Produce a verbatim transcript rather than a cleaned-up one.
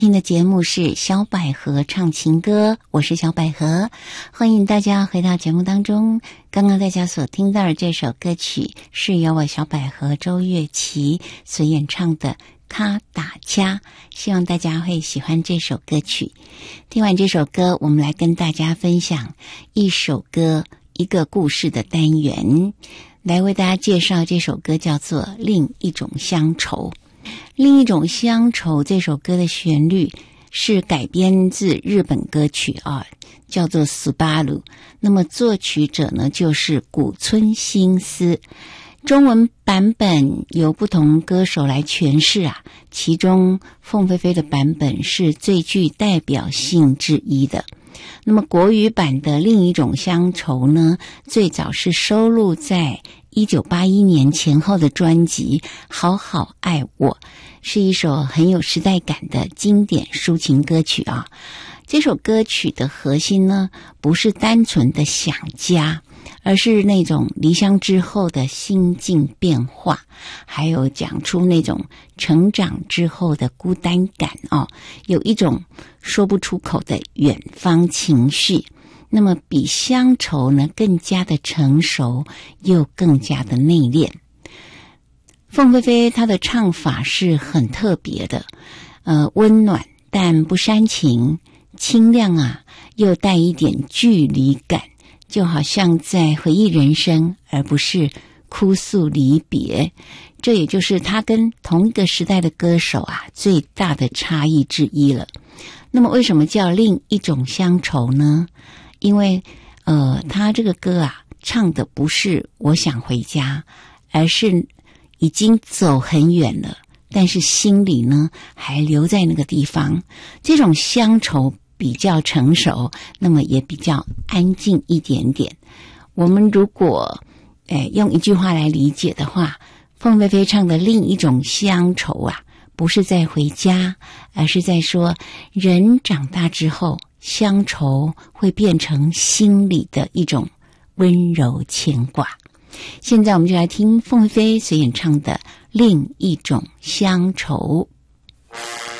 听的节目是小百合唱情歌，我是小百合，欢迎大家回到节目当中。刚刚大家所听到的这首歌曲是由我小百合周月琪所演唱的卡达掐，希望大家会喜欢这首歌曲。听完这首歌，我们来跟大家分享一首歌一个故事的单元，来为大家介绍这首歌叫做《另一种乡愁》。另一种乡愁这首歌的旋律是改编自日本歌曲啊，叫做斯巴鲁。那么作曲者呢就是古村新司。中文版本由不同歌手来诠释啊，其中凤飞飞的版本是最具代表性之一的。那么国语版的另一种乡愁呢，最早是收录在一九八一年前后的专辑《好好爱我》，是一首很有时代感的经典抒情歌曲啊。这首歌曲的核心呢，不是单纯的想家，而是那种离乡之后的心境变化，还有讲出那种成长之后的孤单感哦，有一种说不出口的远方情绪。那么比乡愁呢更加的成熟，又更加的内敛。凤飞飞她的唱法是很特别的，呃，温暖但不煽情，清亮啊，又带一点距离感，就好像在回忆人生，而不是哭诉离别。这也就是他跟同一个时代的歌手啊最大的差异之一了。那么为什么叫另一种乡愁呢？因为呃，他这个歌啊唱的不是我想回家，而是已经走很远了，但是心里呢还留在那个地方。这种乡愁比较成熟，那么也比较安静一点点。我们如果呃用一句话来理解的话，凤飞飞唱的另一种乡愁啊，不是在回家，而是在说人长大之后，乡愁会变成心里的一种温柔牵挂。现在我们就来听凤飞飞所演唱的另一种乡愁。